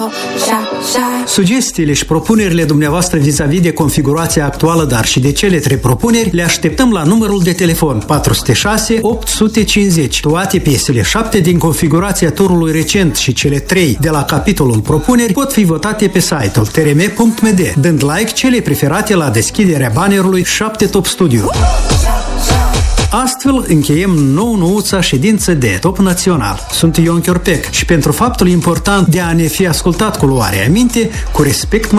Sugestiile și propunerile dumneavoastră vis-a-vis de configurația actuală, dar și de cele 3 propuneri, le așteptăm la numărul de telefon 406 850. Toate piesele 7 din configurația turului recent și cele 3 de la capitolul propuneri pot fi votate pe site-ul trm.md, dând like cele preferate la deschiderea bannerului 7 Top Studio. Astfel încheiem nouța ședință de Top Național. Sunt Ion Chiorpec și pentru faptul important de a ne fi ascultat cu luarea minte, cu respect